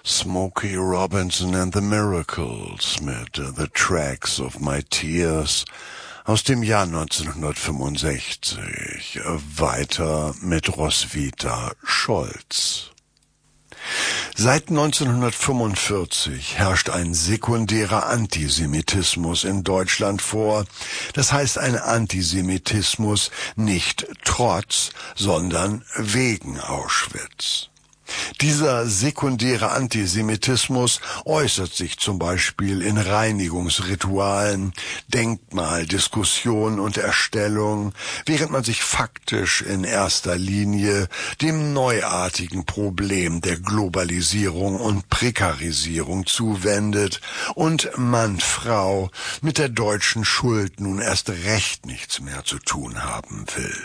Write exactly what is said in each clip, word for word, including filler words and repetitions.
Smokey Robinson and the Miracles mit The Tracks of My Tears aus dem Jahr neunzehnhundertfünfundsechzig. Weiter mit Roswitha Scholz. Seit neunzehnhundertfünfundvierzig herrscht ein sekundärer Antisemitismus in Deutschland vor. Das heißt ein Antisemitismus nicht trotz, sondern wegen Auschwitz. Dieser sekundäre Antisemitismus äußert sich zum Beispiel in Reinigungsritualen, Denkmaldiskussion und Erstellung, während man sich faktisch in erster Linie dem neuartigen Problem der Globalisierung und Prekarisierung zuwendet und Mann-Frau mit der deutschen Schuld nun erst recht nichts mehr zu tun haben will.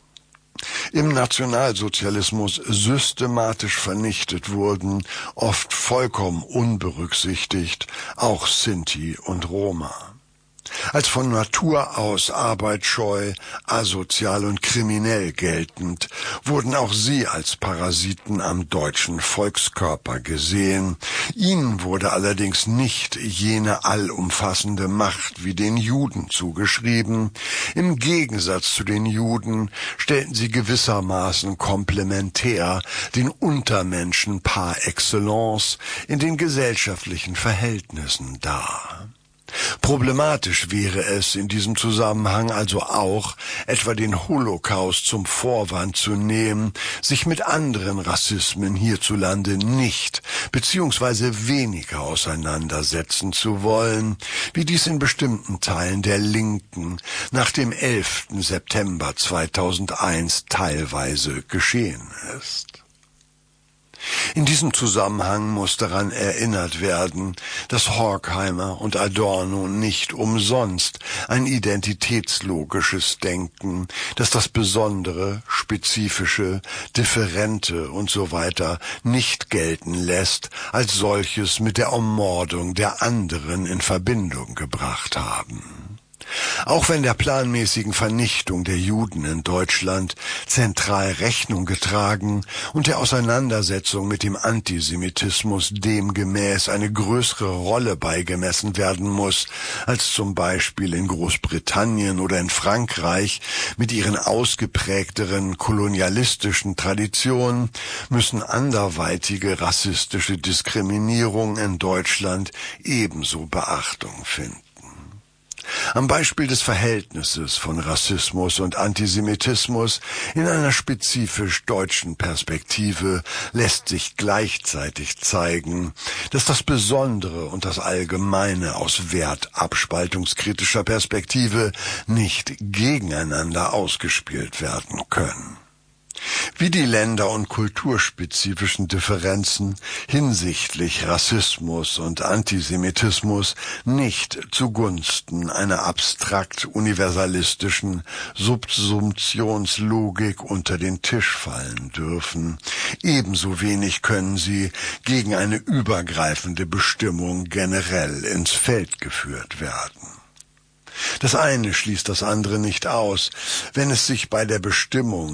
Im Nationalsozialismus systematisch vernichtet wurden, oft vollkommen unberücksichtigt, auch Sinti und Roma. Als von Natur aus arbeitsscheu, asozial und kriminell geltend, wurden auch sie als Parasiten am deutschen Volkskörper gesehen. Ihnen wurde allerdings nicht jene allumfassende Macht wie den Juden zugeschrieben. Im Gegensatz zu den Juden stellten sie gewissermaßen komplementär den Untermenschen par excellence in den gesellschaftlichen Verhältnissen dar. Problematisch wäre es in diesem Zusammenhang also auch, etwa den Holocaust zum Vorwand zu nehmen, sich mit anderen Rassismen hierzulande nicht bzw. weniger auseinandersetzen zu wollen, wie dies in bestimmten Teilen der Linken nach dem elften September zweitausendeins teilweise geschehen ist. In diesem Zusammenhang muss daran erinnert werden, dass Horkheimer und Adorno nicht umsonst ein identitätslogisches Denken, das das Besondere, Spezifische, Differente und so weiter nicht gelten lässt, als solches mit der Ermordung der anderen in Verbindung gebracht haben. Auch wenn der planmäßigen Vernichtung der Juden in Deutschland zentral Rechnung getragen und der Auseinandersetzung mit dem Antisemitismus demgemäß eine größere Rolle beigemessen werden muss, als zum Beispiel in Großbritannien oder in Frankreich mit ihren ausgeprägteren kolonialistischen Traditionen, müssen anderweitige rassistische Diskriminierungen in Deutschland ebenso Beachtung finden. Am Beispiel des Verhältnisses von Rassismus und Antisemitismus in einer spezifisch deutschen Perspektive lässt sich gleichzeitig zeigen, dass das Besondere und das Allgemeine aus wertabspaltungskritischer Perspektive nicht gegeneinander ausgespielt werden können. Wie die länder- und kulturspezifischen Differenzen hinsichtlich Rassismus und Antisemitismus nicht zugunsten einer abstrakt universalistischen Subsumptionslogik unter den Tisch fallen dürfen, ebenso wenig können sie gegen eine übergreifende Bestimmung generell ins Feld geführt werden. Das eine schließt das andere nicht aus, wenn es sich bei der Bestimmung